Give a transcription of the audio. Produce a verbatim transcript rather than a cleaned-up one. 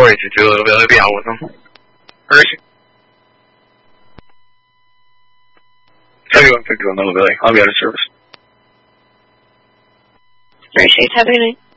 worry to do a little bit of out with them. Urgent. seventy-one fifty-one Lily Billy. I'll be out of service. Appreciate it. Have a good night.